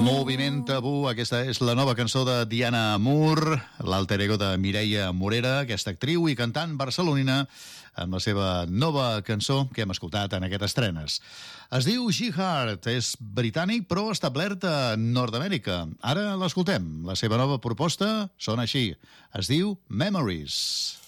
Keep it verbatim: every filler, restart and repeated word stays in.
Moviment Tabú, aquesta és la nova cançó de Diana Moore, l'alter ego de Mireia Morera, aquesta actriu i cantant barcelonina, amb la seva nova cançó que hem escoltat en aquestes estrenes. Es diu G-Heart, és britànic però establert a Nord-Amèrica. Ara l'escoltem, la seva nova proposta sona així, es diu Memories.